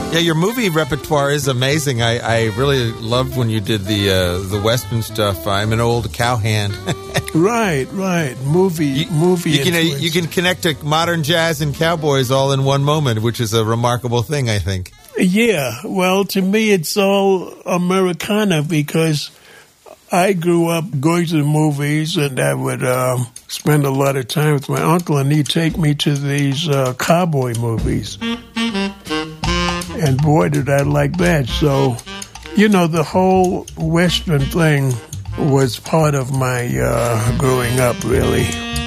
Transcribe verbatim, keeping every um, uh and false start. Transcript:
Yeah, your movie repertoire is amazing. I, I really loved when you did the uh, the Western stuff. I'm an old cowhand. Right, right. Movie, you, movie. You can uh, you can connect to modern jazz and cowboys all in one moment, which is a remarkable thing, I think. Yeah, well, to me, it's all Americana because I grew up going to the movies, and I would um, spend a lot of time with my uncle, and he'd take me to these uh, cowboy movies. And boy, did I like that. So, you know, the whole Western thing was part of my uh, growing up, really.